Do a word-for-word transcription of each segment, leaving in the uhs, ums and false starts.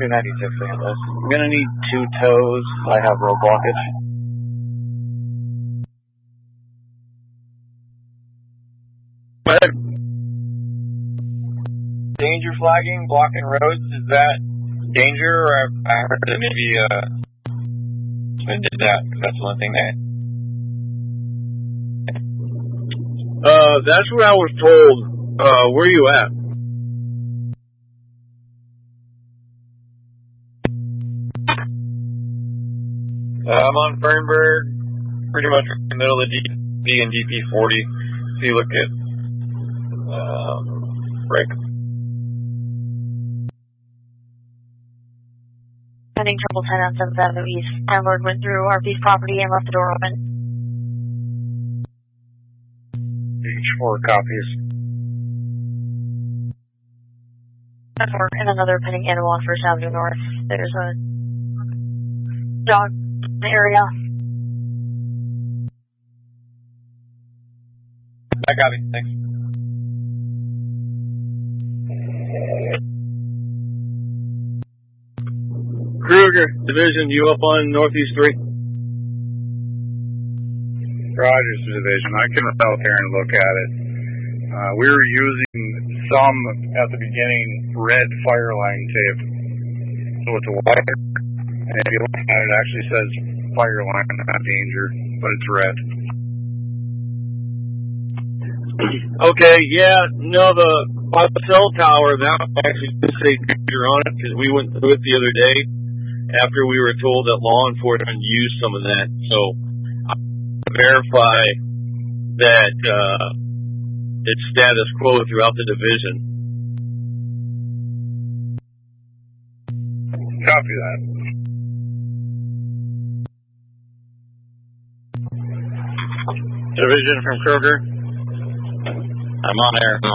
two ninety-six Angeles. I'm gonna need two tows. I have road blockage. Go ahead. Danger flagging, blocking roads, is that danger, or I heard that maybe uh, did that, that's one thing that... Uh, that's what I was told. Uh, where are you at? Uh, I'm on Fernberg, pretty much in the middle of D P and D P forty. So you look at, um, break. Pending triple ten on seventh Avenue East. Landlord went through R P's property and left the door open. Each four copies. That's four. And another pending animal on First Avenue North. There's a dog in the area. I got it. Thanks. Kruger, Division, you up on Northeast three? Rogers Division, I came out there and look at it. Uh, we were using some, at the beginning, red fire line tape. So it's a wire, and if you look at it, it actually says fire line, not danger, but it's red. Okay, yeah, no, the, by the cell tower, that actually did say danger on it, because we went through it the other day, after we were told that law enforcement used some of that. So, I want to verify that, uh, it's status quo throughout the division. Copy that. Division from Kruger. I'm on air now.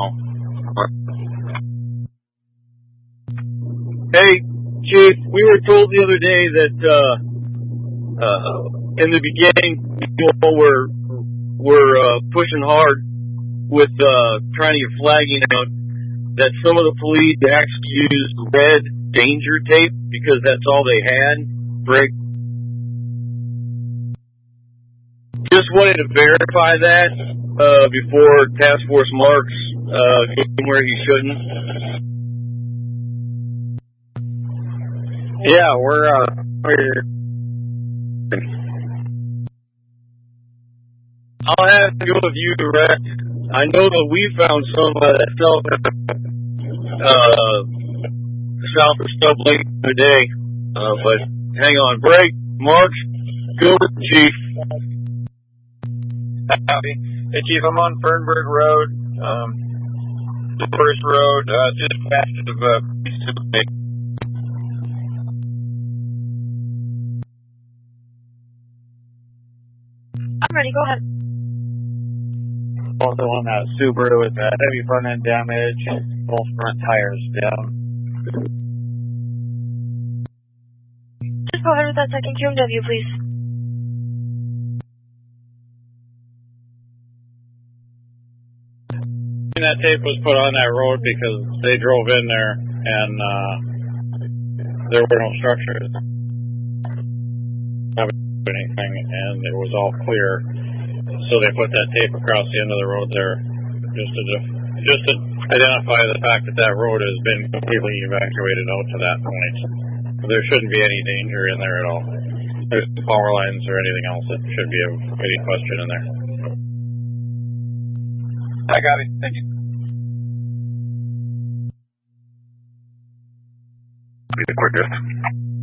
Hey, Chief, we were told the other day that, uh, uh, in the beginning, people were, were, uh, pushing hard with, uh, trying to get flagging out, that some of the police actually used red danger tape because that's all they had. Brick. Just wanted to verify that, uh, before Task Force Marks, uh, getting where he shouldn't. Yeah, we're, uh, we're... I'll have to go with you direct. I know that we found some of that stuff, uh, south of Stub Lake today, uh, but hang on. Break, Mark, go with the Chief. Copy. Hey, Chief, I'm on Fernberg Road, um, the first road, uh, just west of, uh, Lake. I'm ready, go ahead. Also on that Subaru with that heavy front end damage, both front tires down. Just go ahead with that second Q M W, please. And that tape was put on that road because they drove in there and uh, there were no structures. Anything, and it was all clear, so they put that tape across the end of the road there, just to just to identify the fact that that road has been completely evacuated out to that point. There shouldn't be any danger in there at all. There's no power lines or anything else that should be of any question in there. I got it. Thank you. Be the quickest.